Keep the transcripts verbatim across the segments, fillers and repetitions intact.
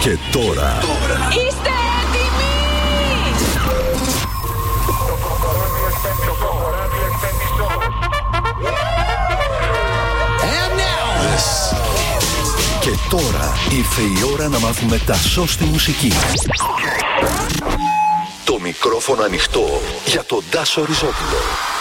Και τώρα. Είστε έτοιμοι? And now. Yes. Και τώρα ήρθε η ώρα να μάθουμε τα σως στη μουσική. Το μικρόφωνο ανοιχτό για τον Τάσο Ριζόπουλο.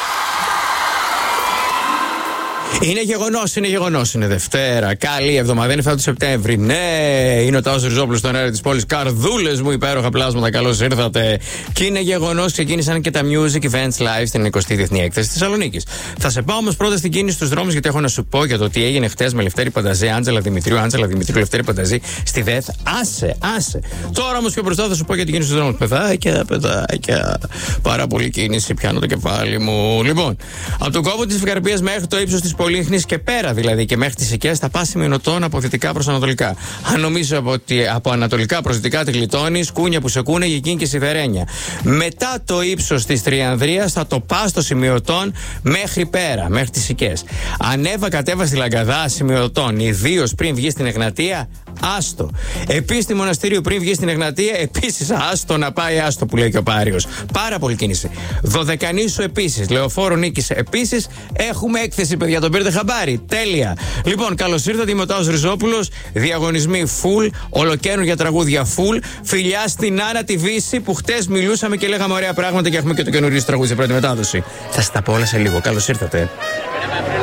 Είναι γεγονός, είναι γεγονός. Είναι Δευτέρα. Καλή εβδομάδα. Είναι φέτος του Σεπτέμβρη. Ναι, είναι ο Τάσος Ριζόπουλος στον αέρα της πόλης. Καρδούλες μου, υπέροχα πλάσματα. Καλώς ήρθατε. Και είναι γεγονός, ξεκίνησαν και τα Music Events Live στην εικοστή Διεθνή Έκθεση της Θεσσαλονίκης. Θα σε πάω όμως πρώτα στην κίνηση στους δρόμους, γιατί έχω να σου πω για το τι έγινε χτες με Λευτέρη Πανταζή, Άντζελα Δημητρίου, Άντζελα Δημητρίου, Λευτέρη Πανταζή στη ΔΕΘ. Άσε, άσε. Τώρα όμως πιο μπροστά θα σου πω για την κίνηση στους δρόμους. Παιδάκια, παιδάκια. Πάρα πολύ κίνηση. Πιάνω το κεφάλι μου. Λοιπόν, από τον κόπο της Φυκαρπίας μέχρι το ύψος της Πολύχνης και πέρα δηλαδή και μέχρι τις Οικιές θα πας σημειωτών από δυτικά προς ανατολικά. Αν νομίζω ότι από ανατολικά προς δυτικά τη γλιτώνεις, κούνια που σε κούνε για εκείνη και σιδερένια. Μετά το ύψος της Τριανδρίας θα το πας στο σημειωτών μέχρι πέρα, μέχρι τις Οικιές. Ανέβα κατέβα στη Λαγκαδά σημειωτών, ιδίως πριν βγει στην Εγνατία, άστο. Επίσης στη Μοναστηρίου πριν βγει στην Εγνατία, επίσης άστο να πάει άστο που λέει και ο Πάριος. Πάρα πολύ κίνηση. Δωδεκανήσου επίσης, Λεωφόρο Νίκης επίσης, έχουμε έκθεση παιδιά, τον πήρατε χαμπάρι. Τέλεια. Λοιπόν, καλώς ήρθατε, είμαι ο Τάσος Ριζόπουλος. Διαγωνισμοί full, ολοκαίνουργια τραγούδια full. Φιλιά στην Άννα τη Βύση που χτες μιλούσαμε και λέγαμε ωραία πράγματα και έχουμε και το καινούριο τραγούδι σε πρώτη μετάδοση. Θα στα πω όλα σε λίγο. Καλώς ήρθατε.